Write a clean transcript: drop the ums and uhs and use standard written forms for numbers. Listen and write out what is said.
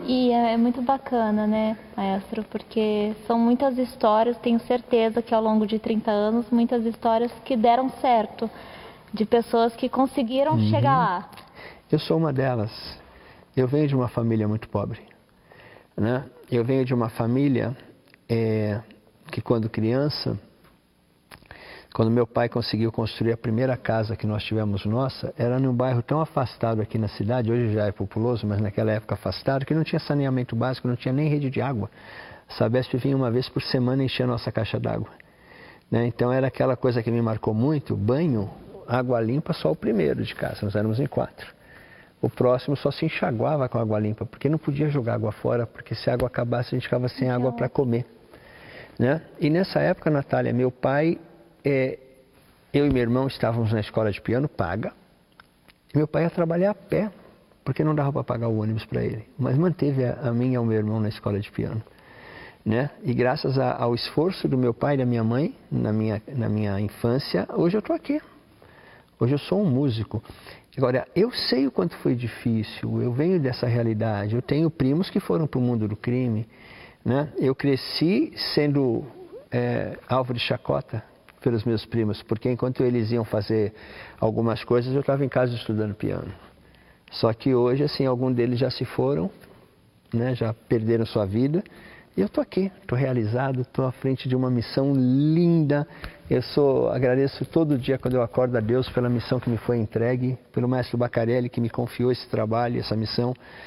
E é muito bacana, né, maestro? Porque são muitas histórias, tenho certeza que ao longo de 30 anos, muitas histórias que deram certo, de pessoas que conseguiram chegar lá. Eu sou uma delas. Eu venho de uma família muito pobre, né? Eu venho de uma família que quando criança, quando meu pai conseguiu construir a primeira casa que nós tivemos nossa, era num bairro tão afastado aqui na cidade, hoje já é populoso, mas naquela época afastado, que não tinha saneamento básico, não tinha nem rede de água. A Sabesp vinha uma vez por semana encher a nossa caixa d'água, né? Então era aquela coisa que me marcou muito, banho, água limpa, só o primeiro de casa, nós éramos em 4. O próximo só se enxaguava com água limpa, porque não podia jogar água fora, porque se a água acabasse a gente ficava sem água para comer, né? E nessa época, Natália, meu pai, eu e meu irmão estávamos na escola de piano paga, e meu pai ia trabalhar a pé, porque não dava para pagar o ônibus para ele, mas manteve a mim e ao meu irmão na escola de piano, né? E graças ao esforço do meu pai e da minha mãe, na minha infância, hoje eu estou aqui. Hoje eu sou um músico. Agora, eu sei o quanto foi difícil, eu venho dessa realidade, eu tenho primos que foram para o mundo do crime, né? Eu cresci sendo alvo de chacota pelos meus primos, porque enquanto eles iam fazer algumas coisas, eu estava em casa estudando piano. Só que hoje, assim, alguns deles já se foram, né? Já perderam sua vida, e eu estou aqui, estou realizado, estou à frente de uma missão linda. Agradeço todo dia quando eu acordo a Deus pela missão que me foi entregue, pelo maestro Bacarelli que me confiou esse trabalho, essa missão.